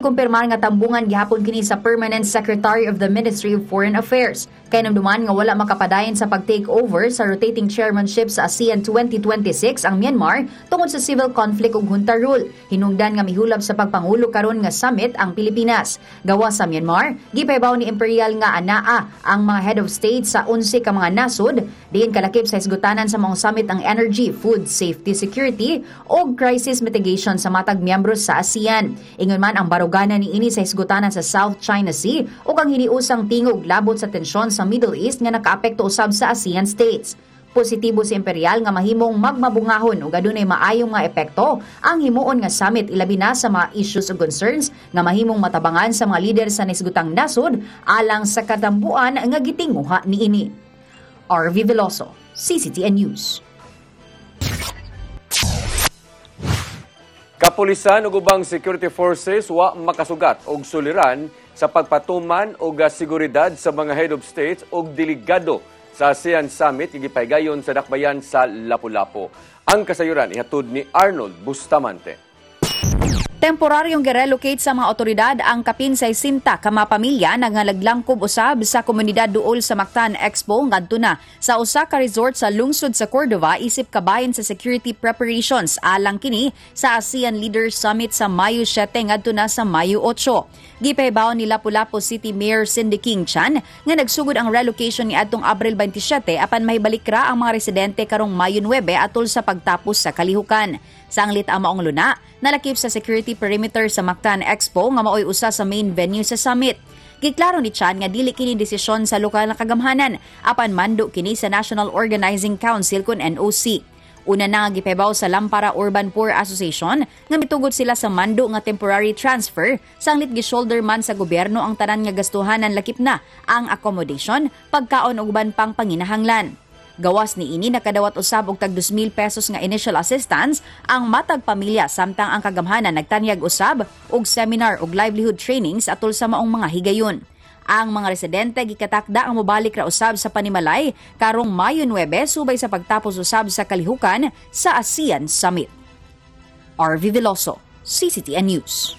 Kumpirmar nga tambungan gihapon kini sa Permanent Secretary of the Ministry of Foreign Affairs. Kay namduman nga wala makapadayon sa pag-take over sa rotating chairmanship sa ASEAN 2026 ang Myanmar tungod sa civil conflict ug junta rule. Hinungdan nga mihulab sa pagpangulo karon nga summit ang Pilipinas. Gawa sa Myanmar, gipaybaw ni Imperial nga anaa ang mga head of state sa 11 ka mga nasod, diin kalakip sa isgutanan sa mga summit ang energy, food safety security o crisis mitigation sa matag miyembro sa ASEAN. Ingon man ang barugana ni ini sa isgutanan sa South China Sea ug ang hiniusang tingog labot sa tensyon sa Middle East nga nakaapekto usab sa ASEAN states. Positibo si Imperial nga mahimong magmabungahon ug adunay maayong nga epekto ang himuon nga summit ilabi na sa mga issues ug concerns nga mahimong matabangan sa mga lider sa nisgutang nasod alang sa katambuan nga gitinguha niini. RV Veloso, CCTN News. Kapulisan ug ubang security forces wa makasugat og suliran sa pagpatuman og seguridad sa mga head of states ug delegado sa ASEAN Summit gipaygayon sa dakbayan sa Lapu-Lapu. Ang kasayuran ihatod ni Arnold Bustamante. Temporaryong girelocate sa mga otoridad ang kapin 60 ka mga pamilya na naglaglangkob usab sa komunidad duol sa Mactan Expo ngadto na sa usa ka resort sa lungsod sa Cordova isip kabahin sa security preparations alang kini sa ASEAN Leaders Summit sa Mayo 7 ngadto na sa Mayo 8. Gipaybaw ni Lapu-Lapu City Mayor Cindy King Chan nga nagsugod ang relocation ni adtong Abril 27 apan mahibalik ra ang mga residente karong Mayo 9 atol sa pagtapos sa kalihukan. Sanglit ang maong luna, nalakip sa security perimeter sa Mactan Expo nga maoy usa sa main venue sa summit. Giklaro ni Chan nga dili kini desisyon sa lokal na kagamhanan apan mando kini sa National Organizing Council kun NOC. Una na nga gipaybaw sa Lampara Urban Poor Association nga mitugod sila sa mando nga temporary transfer sanglit gi-shoulder man sa gobyerno ang tanan nga gastuhanan lakip na ang accommodation, pagkaon ug uban pang panginahanglan. Gawas ni ini nakadawat usab og tag 2,000 pesos nga initial assistance ang matag pamilya samtang ang kagamhanan nagtanyag usab og seminar og livelihood trainings atol sa maong mga higayon. Ang mga residente gikatakda ang mobalik ra usab sa panimalay karong Mayo 9 subay sa pagtapos usab sa kalihukan sa ASEAN Summit. RV Veloso, CCTN News.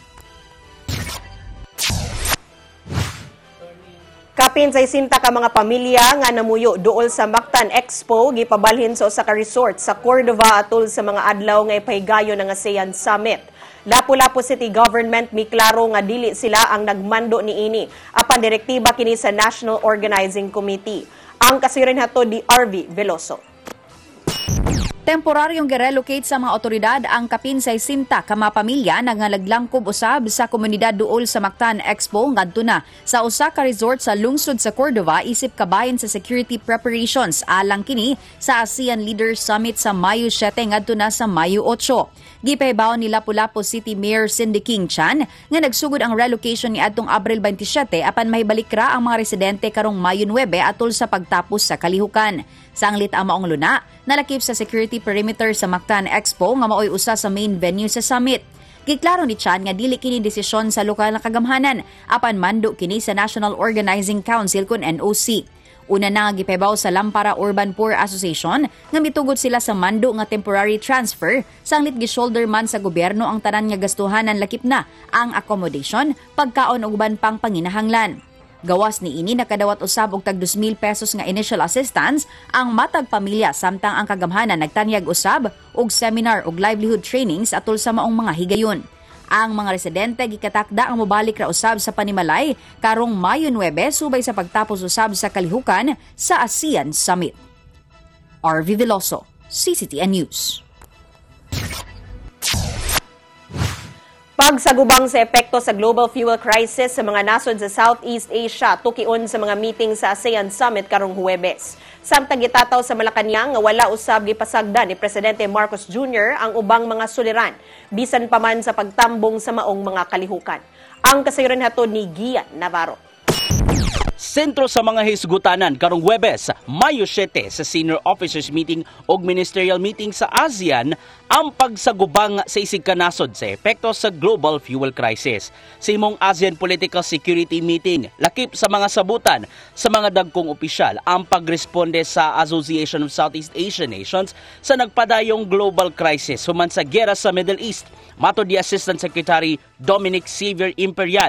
Kapin sa 60 ka mga pamilya nga namuyo duol sa Mactan Expo gipabalhin sa usa ka resort sa Cordova atol sa mga adlaw nga ipahigayon ng ASEAN Summit. Lapu-Lapu City Government miklaro nga dili sila ang nagmando niini apan direktiba kini sa National Organizing Committee. Ang kasirin hatod di RV Veloso. Temporaryong girelocate sa mga otoridad ang kapin 60 ka mga pamilya na naglaglangkob usab sa komunidad duol sa Mactan Expo ngadto na sa usa ka resort sa lungsod sa Cordova isip kabahin sa security preparations alang kini sa ASEAN Leaders Summit sa Mayo 7 ngadto na sa Mayo 8. Gipaybaw ni Lapu-Lapu City Mayor Cindy King Chan nga nagsugod ang relocation ni adtong Abril 27 apan mahibalik ra ang mga residente karong Mayo 9 atol sa pagtapos sa kalihukan. Sanglit ang maong luna, nalakip sa security perimeter sa Mactan Expo nga maoy usa sa main venue sa summit. Giklaro ni Chan nga dili kini desisyon sa lokal na kagamhanan apan mando kini sa National Organizing Council kun NOC. Una na nga gipaybaw sa Lampara Urban Poor Association nga mitugod sila sa mando nga temporary transfer sanglit gi-shoulder man sa gobyerno ang tanan nga gastuhanan lakip na ang accommodation, pagkaon ug uban pang panginahanglan. Gawas ni ini nakadawat usab og tag 2,000 pesos nga initial assistance ang matag pamilya samtang ang kagamhanan nagtanyag usab og seminar og livelihood trainings atol sa maong mga higayon. Ang mga residente gikatakda ang mobalik ra usab sa panimalay karong Mayo 9 subay sa pagtapos usab sa kalihukan sa ASEAN Summit. RV Veloso, CCTN News. Pagsagubang sa epekto sa global fuel crisis sa mga nasod sa Southeast Asia tukion sa mga meeting sa ASEAN Summit karong Huwebes. Samtang gitataw sa Malacañang nga wala usab gipasagda ni Presidente Marcos Jr. ang ubang mga suliran bisan pa man sa pagtambong sa maong mga kalihukan. Ang kasayuran hatod ni Gian Navarro. Sentro sa mga hisgutanan karong Huwebes, Mayo 7 sa Senior Officers Meeting o Ministerial Meeting sa ASEAN ang pagsagubang sa isig kanasod sa epekto sa global fuel crisis. Sa imong ASEAN Political Security Meeting, lakip sa mga sabutan sa mga dagkong opisyal ang pagresponde sa Association of Southeast Asian Nations sa nagpadayong global crisis human sa gera sa Middle East. Matod di Assistant Secretary Dominic Xavier Imperial,